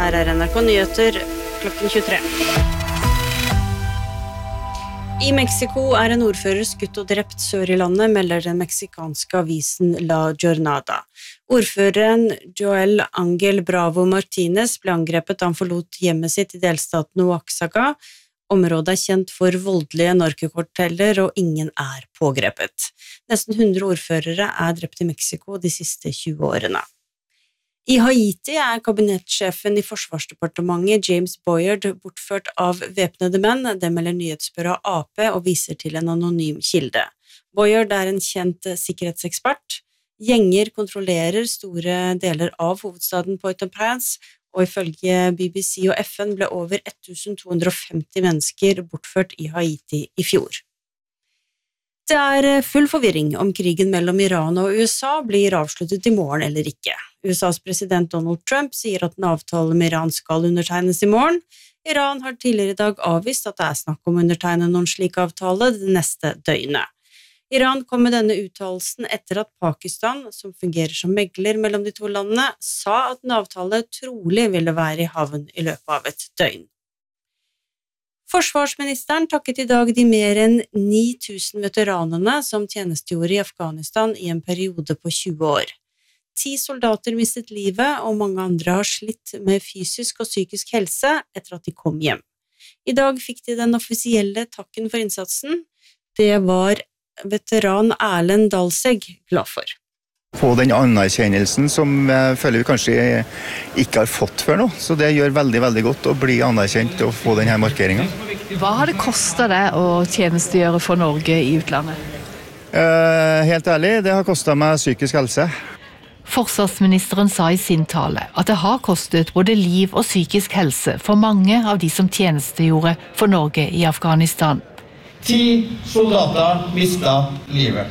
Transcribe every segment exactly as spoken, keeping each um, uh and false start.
Her er N R K Nyheter klokken tjuetre. I Mexico er en ordfører skutt og drept sør i landet, melder den meksikanske avisen La Jornada. Ordføreren Joel Angel Bravo Martinez ble angrepet da han forlot hjemmet sitt i delstaten Oaxaca. Området er kjent for voldelige narkokarteller, og ingen er pågrepet. Nesten hundre ordførere er drept i Mexico de siste tjue årene. I Haiti er kabinettsjefen i Forsvarsdepartementet James Boyard bortført av væpnede menn, det melder nyhetsbyrået A P og viser til en anonym kilde. Boyard er en kjent sikkerhetsekspert. Gjenger kontrollerer store deler av hovedstaden Port-au-Prince, og ifølge B B C og F N ble over elleve hundre og femti mennesker bortført i Haiti i fjor. Det er full forvirring om krigen mellom Iran og U S A blir avsluttet i morgen eller ikke. U S A's president Donald Trump sier at en avtale med Iran skal undertegnes i morgen. Iran har tidligere i dag avvist at det er snakk om å undertegne noen slik avtale det neste døgnet. Iran kom med denne uttalelsen etter at Pakistan, som fungerer som megler mellom de to landene, sa at en avtale trolig ville være i havn i løpet av et døgn. Forsvarsministeren takket i dag de mer enn ni tusen veteranene som tjenestegjorde i Afghanistan i en periode på tjue år. Ti soldater mistet livet, og mange andre har slitt med fysisk og psykisk helse etter at de kom hjem. I dag fikk de den offisielle takken for innsatsen. Det var veteran Erlend Dalseg glad for. Få den anerkjennelsen som jeg føler vi kanskje ikke har fått før nå. Så det gjør veldig, veldig godt å bli anerkjent og få denne markeringen. Hva har det kostet deg å tjenestegjøre for Norge i utlandet? Eh, helt ærlig, det har kostet meg psykisk helse. Forsvarsministeren sa i sin tale at det har kostet både liv og psykisk helse for mange av de som tjenestegjorde for Norge i Afghanistan. Ti soldater mistet livet.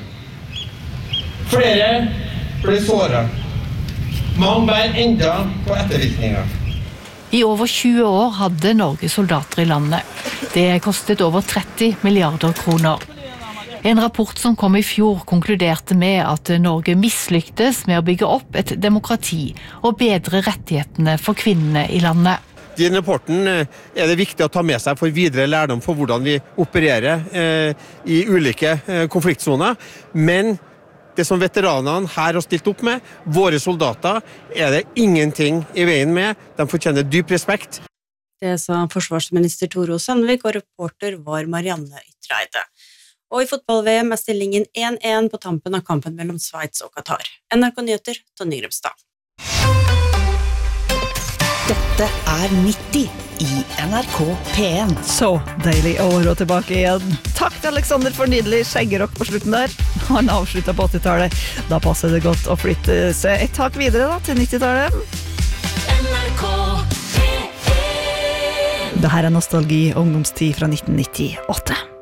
Flere ble såret. Mange bærer enda på ettervirkninger. I over tjue år hadde Norge soldater i landet. Det kostet over tretti milliarder kroner. En rapport som kom i fjor konkluderte med at Norge mislyktes med å bygge opp et demokrati og bedre rettighetene for kvinnene i landet. I denne rapporten er det viktig å ta med seg for videre lærdom for hvordan vi opererer eh, i ulike eh, konfliktsoner, men det som veteranene her har stilt opp med, våre soldater, er det ingenting i veien med. De fortjener dyp respekt. Det sa forsvarsminister Tore O. Sandvik, og reporter var Marianne Ytreide. Og i fotball-V M er stillingen én én på tampen av kampen mellom Sveits og Qatar. N R K Nyheter, Tonje Grimstad. Dette er nitti i N R K P en. Så deilig å være tilbake igjen. Takk til Alexander for nydelig skjeggerock på slutten der. Han avsluttet på åttitallet. Da passer det godt å flytte seg et tak videre da, til nittitallet. N R K P en. Dette er nostalgi ungdomstid fra nitten nittiåtte.